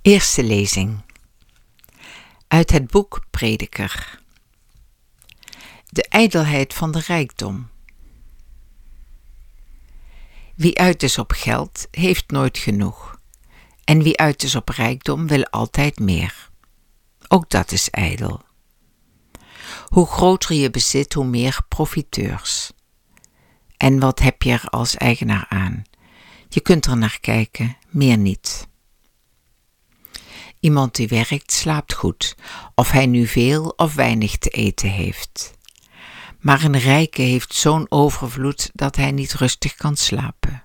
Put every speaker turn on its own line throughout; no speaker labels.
Eerste lezing uit het boek Prediker. De ijdelheid van de rijkdom. Wie uit is op geld, heeft nooit genoeg. En wie uit is op rijkdom, wil altijd meer. Ook dat is ijdel. Hoe groter je bezit, hoe meer profiteurs. En wat heb je er als eigenaar aan? Je kunt er naar kijken, meer niet. Iemand die werkt, slaapt goed, of hij nu veel of weinig te eten heeft. Maar een rijke heeft zo'n overvloed dat hij niet rustig kan slapen.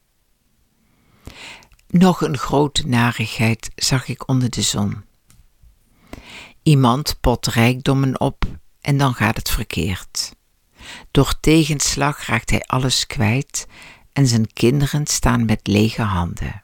Nog een grote narigheid zag ik onder de zon. Iemand pot rijkdommen op en dan gaat het verkeerd. Door tegenslag raakt hij alles kwijt en zijn kinderen staan met lege handen.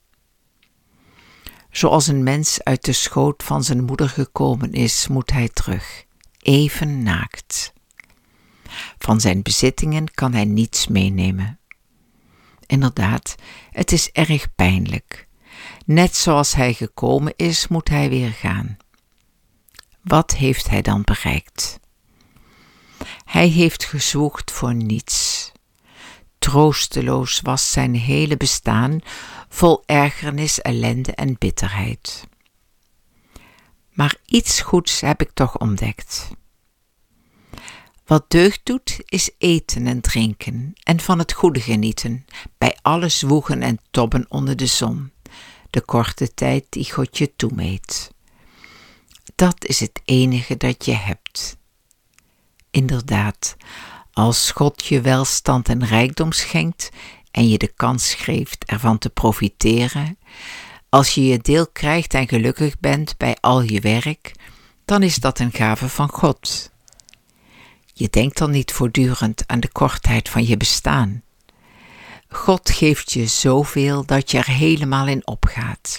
Zoals een mens uit de schoot van zijn moeder gekomen is, moet hij terug, even naakt. Van zijn bezittingen kan hij niets meenemen. Inderdaad, het is erg pijnlijk. Net zoals hij gekomen is, moet hij weer gaan. Wat heeft hij dan bereikt? Hij heeft gezwoegd voor niets. Troosteloos was zijn hele bestaan, vol ergernis, ellende en bitterheid. Maar iets goeds heb ik toch ontdekt. Wat deugd doet, is eten en drinken en van het goede genieten, bij alle zwoegen en tobben onder de zon, de korte tijd die God je toemeet. Dat is het enige dat je hebt. Inderdaad, als God je welstand en rijkdom schenkt en je de kans geeft ervan te profiteren, als je je deel krijgt en gelukkig bent bij al je werk, dan is dat een gave van God. Je denkt dan niet voortdurend aan de kortheid van je bestaan. God geeft je zoveel dat je er helemaal in opgaat.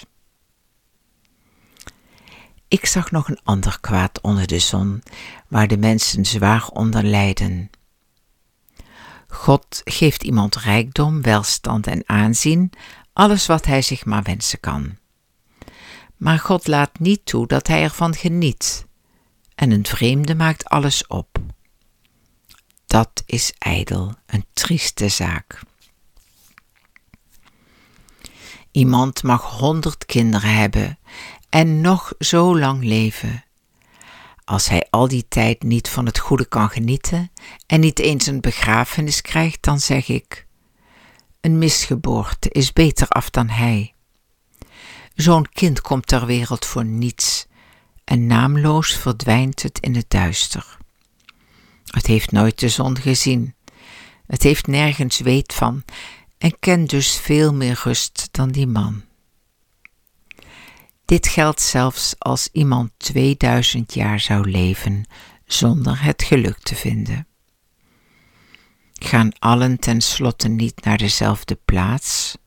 Ik zag nog een ander kwaad onder de zon, waar de mensen zwaar onder lijden. God geeft iemand rijkdom, welstand en aanzien, alles wat hij zich maar wensen kan. Maar God laat niet toe dat hij ervan geniet, en een vreemde maakt alles op. Dat is ijdel, een trieste zaak. Iemand mag 100 kinderen hebben en nog zo lang leven. Als hij al die tijd niet van het goede kan genieten en niet eens een begrafenis krijgt, dan zeg ik: een misgeboorte is beter af dan hij. Zo'n kind komt ter wereld voor niets en naamloos verdwijnt het in het duister. Het heeft nooit de zon gezien, het heeft nergens weet van en kent dus veel meer rust dan die man. Dit geldt zelfs als iemand 2000 jaar zou leven zonder het geluk te vinden. Gaan allen tenslotte niet naar dezelfde plaats?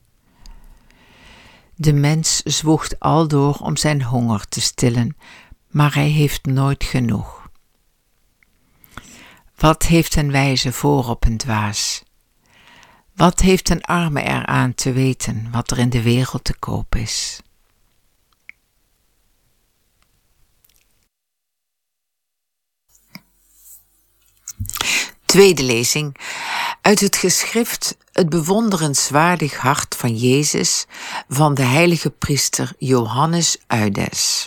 De mens zwoegt aldoor om zijn honger te stillen, maar hij heeft nooit genoeg. Wat heeft een wijze voor op een dwaas? Wat heeft een arme eraan te weten wat er in de wereld te koop is? Tweede lezing uit het geschrift Het bewonderenswaardig hart van Jezus van de heilige priester Johannes Eudes.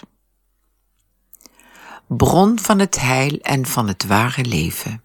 Bron van het heil en van het ware leven.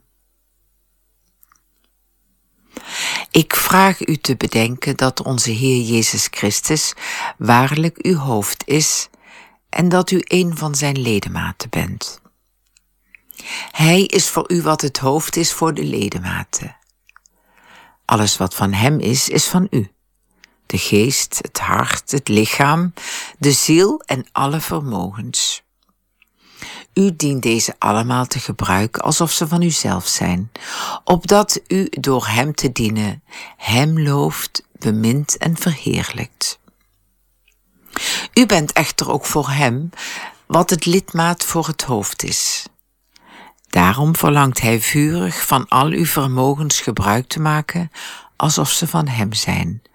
Ik vraag u te bedenken dat onze Heer Jezus Christus waarlijk uw hoofd is en dat u een van zijn ledematen bent. Hij is voor u wat het hoofd is voor de ledematen. Alles wat van hem is van u. De geest, het hart, het lichaam, de ziel en alle vermogens. U dient deze allemaal te gebruiken alsof ze van uzelf zijn, opdat u door hem te dienen, hem looft, bemint en verheerlijkt. U bent echter ook voor hem wat het lidmaat voor het hoofd is. Daarom verlangt hij vurig van al uw vermogens gebruik te maken, alsof ze van hem zijn,